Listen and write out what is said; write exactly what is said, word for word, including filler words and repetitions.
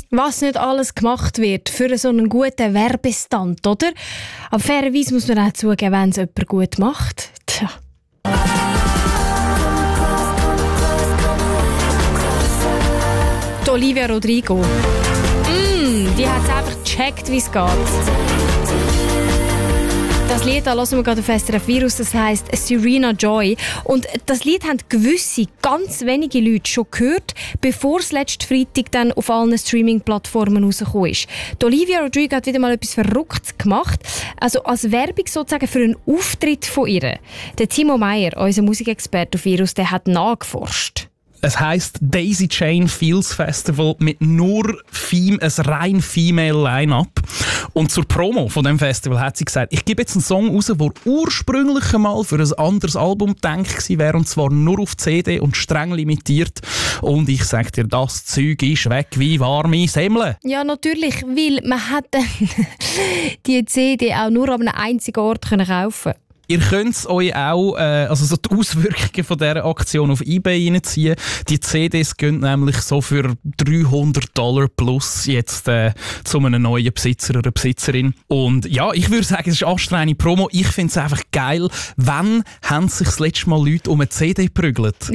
Was nicht alles gemacht wird für so einen guten Werbestand, oder? Aber fairerweise muss man auch zugeben, wenn es jemand gut macht. Tja. Die Olivia Rodrigo. Mm, die hat es einfach gecheckt, wie es geht. Das Lied, da hören wir gerade auf S R F Virus, das heisst Serena Joy. Und das Lied haben gewisse, ganz wenige Leute schon gehört, bevor es letzten Freitag dann auf allen Streaming-Plattformen rausgekommen ist. Die Olivia Rodrigo hat wieder mal etwas Verrücktes gemacht. Also als Werbung sozusagen für einen Auftritt von ihr. Der Timo Meyer, unser Musikexperte auf Virus, der hat nachgeforscht. Es heisst Daisy Chain Feels Festival mit nur Fem- ein rein Female Line-Up. Und zur Promo von dem Festival hat sie gesagt, ich gebe jetzt einen Song raus, der ursprünglich einmal für ein anderes Album gedacht wäre, und zwar nur auf C D und streng limitiert. Und ich sage dir, das Zeug ist weg wie warme Semmeln. Ja, natürlich, weil man hat die C D auch nur an einem einzigen Ort kaufen können. Ihr könnt es euch auch, äh, also so die Auswirkungen von dieser Aktion auf eBay reinziehen. Die C Ds gehen nämlich so für dreihundert Dollar plus jetzt äh, zu einem neuen Besitzer oder Besitzerin. Und ja, ich würde sagen, es ist anstrengende Promo. Ich finde es einfach geil. Wann haben sich das letzte Mal Leute um eine C D geprügelt?